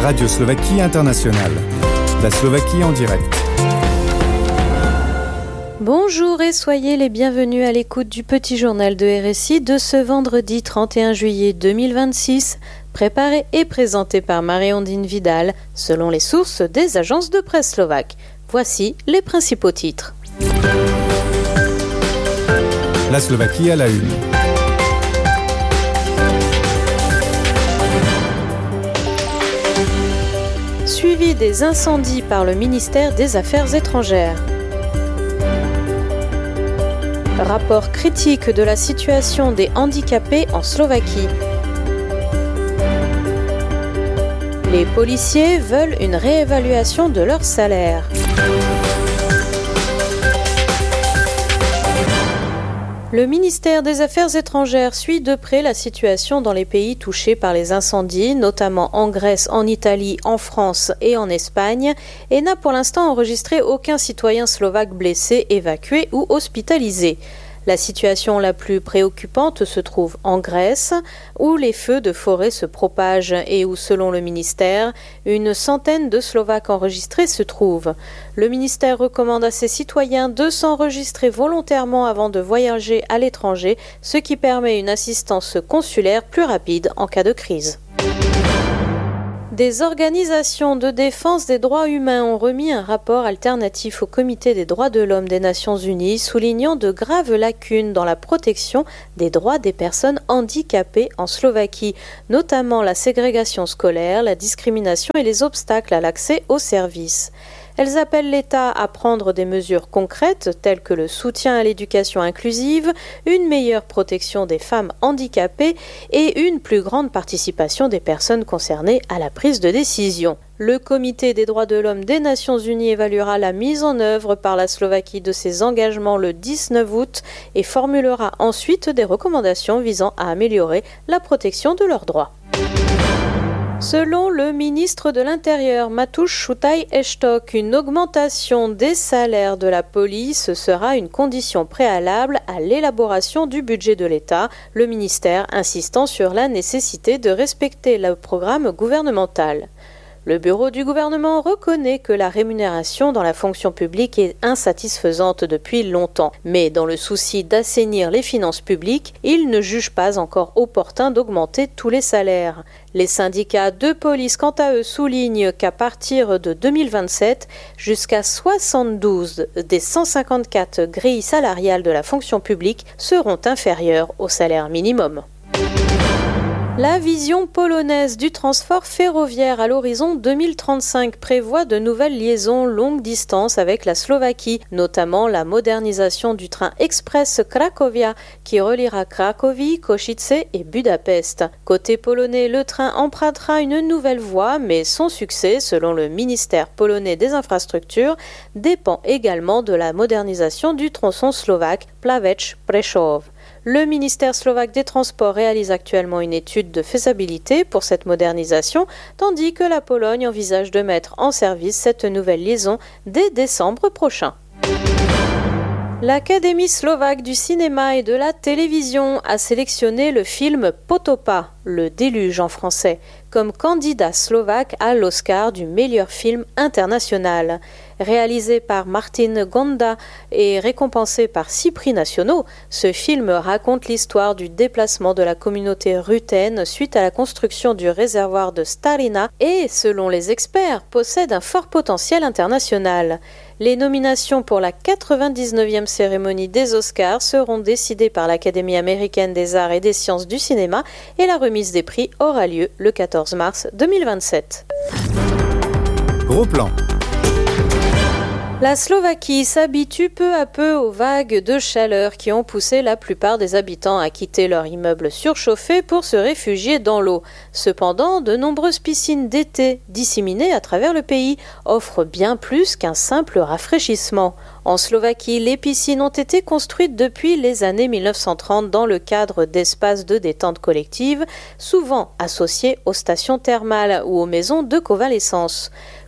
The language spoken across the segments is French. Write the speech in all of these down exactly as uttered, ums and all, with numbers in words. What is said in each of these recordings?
Radio Slovaquie Internationale. La Slovaquie en direct. Bonjour et soyez les bienvenus à l'écoute du petit journal de R S I de ce vendredi trente et un juillet deux mille vingt-six, préparé et présenté par Marie-Ondine Vidal, selon les sources des agences de presse slovaques. Voici les principaux titres. La Slovaquie à la une. Suivi des incendies par le ministère des Affaires étrangères. Rapport critique de la situation des handicapés en Slovaquie. Les policiers veulent une réévaluation de leur salaire. Le ministère des Affaires étrangères suit de près la situation dans les pays touchés par les incendies, notamment en Grèce, en Italie, en France et en Espagne, et n'a pour l'instant enregistré aucun citoyen slovaque blessé, évacué ou hospitalisé. La situation la plus préoccupante se trouve en Grèce, où les feux de forêt se propagent et où, selon le ministère, une centaine de Slovaques enregistrés se trouvent. Le ministère recommande à ses citoyens de s'enregistrer volontairement avant de voyager à l'étranger, ce qui permet une assistance consulaire plus rapide en cas de crise. Des organisations de défense des droits humains ont remis un rapport alternatif au Comité des droits de l'homme des Nations Unies, soulignant de graves lacunes dans la protection des droits des personnes handicapées en Slovaquie, notamment la ségrégation scolaire, la discrimination et les obstacles à l'accès aux services. Elles appellent l'État à prendre des mesures concrètes telles que le soutien à l'éducation inclusive, une meilleure protection des femmes handicapées et une plus grande participation des personnes concernées à la prise de décision. Le Comité des droits de l'homme des Nations Unies évaluera la mise en œuvre par la Slovaquie de ses engagements le dix-neuf août et formulera ensuite des recommandations visant à améliorer la protection de leurs droits. Selon le ministre de l'Intérieur, Mateusz Sutaj-Estok, une augmentation des salaires de la police sera une condition préalable à l'élaboration du budget de l'État, le ministère insistant sur la nécessité de respecter le programme gouvernemental. Le bureau du gouvernement reconnaît que la rémunération dans la fonction publique est insatisfaisante depuis longtemps, mais dans le souci d'assainir les finances publiques, il ne juge pas encore opportun d'augmenter tous les salaires. Les syndicats de police, quant à eux, soulignent qu'à partir de deux mille vingt-sept, jusqu'à soixante-douze des cent cinquante-quatre grilles salariales de la fonction publique seront inférieures au salaire minimum. La vision polonaise du transport ferroviaire à l'horizon deux mille trente-cinq prévoit de nouvelles liaisons longue distance avec la Slovaquie, notamment la modernisation du train express Cracovia qui reliera Cracovie, Košice et Budapest. Côté polonais, le train empruntera une nouvelle voie, mais son succès, selon le ministère polonais des infrastructures, dépend également de la modernisation du tronçon slovaque Plaveč-Prešov. Le ministère slovaque des Transports réalise actuellement une étude de faisabilité pour cette modernisation, tandis que la Pologne envisage de mettre en service cette nouvelle liaison dès décembre prochain. L'Académie slovaque du cinéma et de la télévision a sélectionné le film Potopa, le déluge en français, comme candidat slovaque à l'Oscar du meilleur film international. Réalisé par Martin Gonda et récompensé par six prix nationaux, ce film raconte l'histoire du déplacement de la communauté ruthène suite à la construction du réservoir de Starina et, selon les experts, possède un fort potentiel international. Les nominations pour la quatre-vingt-dix-neuvième cérémonie des Oscars seront décidées par l'Académie américaine des arts et des sciences du cinéma et la remise des prix aura lieu le quatorze mars deux mille vingt-sept. Gros plan. La Slovaquie s'habitue peu à peu aux vagues de chaleur qui ont poussé la plupart des habitants à quitter leur immeuble surchauffé pour se réfugier dans l'eau. Cependant, de nombreuses piscines d'été disséminées à travers le pays offrent bien plus qu'un simple rafraîchissement. En Slovaquie, les piscines ont été construites depuis les années mille neuf cent trente dans le cadre d'espaces de détente collective, souvent associés aux stations thermales ou aux maisons de convalescence.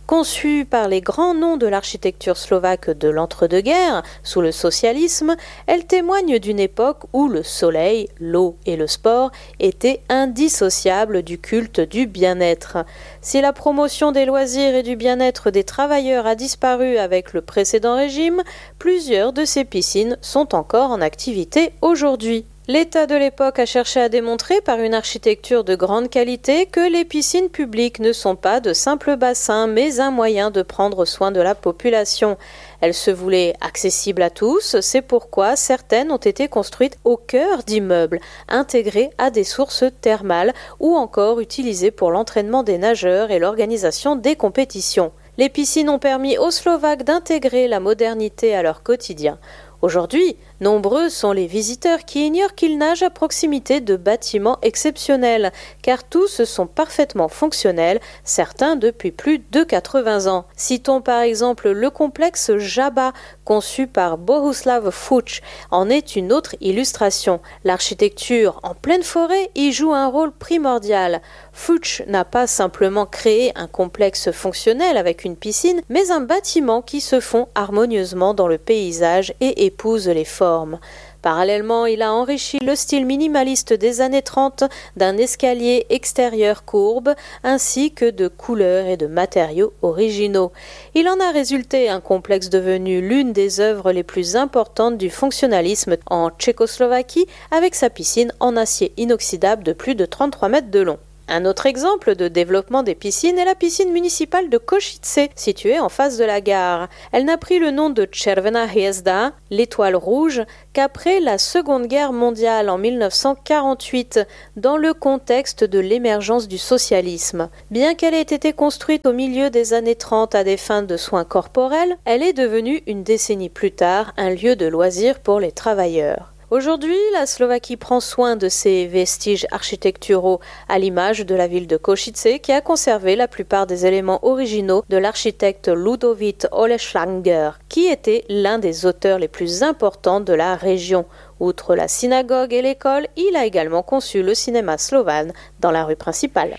Conçue par les grands noms de l'architecture slovaque de l'entre-deux-guerres, sous le socialisme, elle témoigne d'une époque où le soleil, l'eau et le sport étaient indissociables du culte du bien-être. Si la promotion des loisirs et du bien-être des travailleurs a disparu avec le précédent régime, plusieurs de ces piscines sont encore en activité aujourd'hui. L'État de l'époque a cherché à démontrer par une architecture de grande qualité que les piscines publiques ne sont pas de simples bassins, mais un moyen de prendre soin de la population. Elles se voulaient accessibles à tous, c'est pourquoi certaines ont été construites au cœur d'immeubles, intégrées à des sources thermales ou encore utilisées pour l'entraînement des nageurs et l'organisation des compétitions. Les piscines ont permis aux Slovaques d'intégrer la modernité à leur quotidien. Aujourd'hui, nombreux sont les visiteurs qui ignorent qu'ils nagent à proximité de bâtiments exceptionnels, car tous sont parfaitement fonctionnels, certains depuis plus de quatre-vingts ans. Citons par exemple le complexe Žaba, conçu par Bohuslav Fuch, en est une autre illustration. L'architecture en pleine forêt y joue un rôle primordial. Fuch n'a pas simplement créé un complexe fonctionnel avec une piscine, mais un bâtiment qui se fond harmonieusement dans le paysage et épouse les formes. Parallèlement, il a enrichi le style minimaliste des années trente d'un escalier extérieur courbe ainsi que de couleurs et de matériaux originaux. Il en a résulté un complexe devenu l'une des œuvres les plus importantes du fonctionnalisme en Tchécoslovaquie avec sa piscine en acier inoxydable de plus de trente-trois mètres de long. Un autre exemple de développement des piscines est la piscine municipale de Košice, située en face de la gare. Elle n'a pris le nom de Červená hviezda, l'étoile rouge, qu'après la Seconde Guerre mondiale en mille neuf cent quarante-huit, dans le contexte de l'émergence du socialisme. Bien qu'elle ait été construite au milieu des années trente à des fins de soins corporels, elle est devenue une décennie plus tard un lieu de loisirs pour les travailleurs. Aujourd'hui, la Slovaquie prend soin de ses vestiges architecturaux à l'image de la ville de Košice qui a conservé la plupart des éléments originaux de l'architecte Ludovít Oleslanger, qui était l'un des auteurs les plus importants de la région. Outre la synagogue et l'école, il a également conçu le cinéma Slovan dans la rue principale.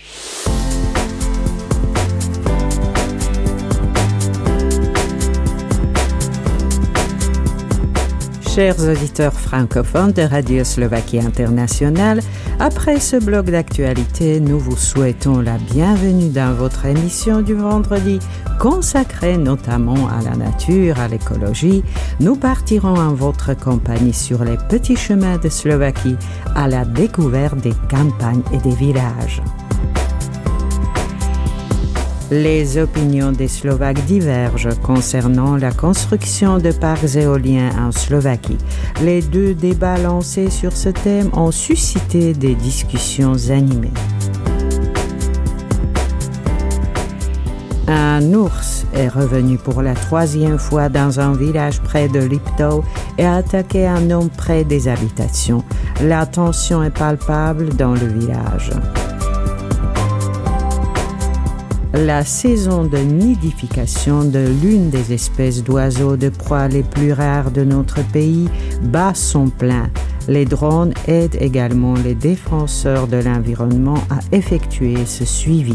Chers auditeurs francophones de Radio Slovaquie Internationale, après ce bloc d'actualité, nous vous souhaitons la bienvenue dans votre émission du vendredi, consacrée notamment à la nature, à l'écologie. Nous partirons en votre compagnie sur les petits chemins de Slovaquie à la découverte des campagnes et des villages. Les opinions des Slovaques divergent concernant la construction de parcs éoliens en Slovaquie. Les deux débats lancés sur ce thème ont suscité des discussions animées. Un ours est revenu pour la troisième fois dans un village près de Liptov et a attaqué un homme près des habitations. La tension est palpable dans le village. La saison de nidification de l'une des espèces d'oiseaux de proie les plus rares de notre pays bat son plein. Les drones aident également les défenseurs de l'environnement à effectuer ce suivi.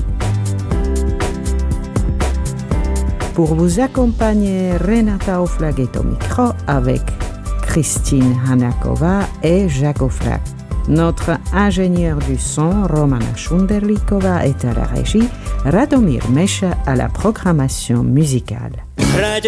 Pour vous accompagner, Renata Oflag est au micro avec Christine Hanaková et Jacques Oflag. Notre ingénieur du son, Romana Šunderlíková, est à la régie, Radomír Meša à la programmation musicale.